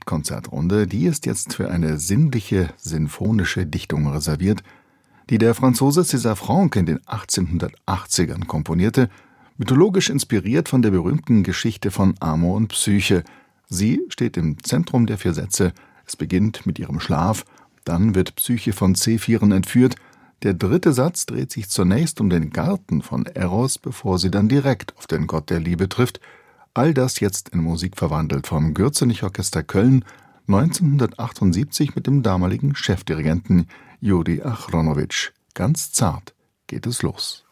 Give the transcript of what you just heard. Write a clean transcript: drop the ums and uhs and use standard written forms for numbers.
Hauptkonzertrunde, die ist jetzt für eine sinnliche, sinfonische Dichtung reserviert, die der Franzose César Franck in den 1880ern komponierte, mythologisch inspiriert von der berühmten Geschichte von Amor und Psyche. Sie steht im Zentrum der 4 Sätze. Es beginnt mit ihrem Schlaf, dann wird Psyche von Zephyren entführt. Der 3. Satz dreht sich zunächst um den Garten von Eros, bevor sie dann direkt auf den Gott der Liebe trifft. All das jetzt in Musik verwandelt vom Gürzenich-Orchester Köln 1978 mit dem damaligen Chefdirigenten Juri Achronowitsch. Ganz zart geht es los.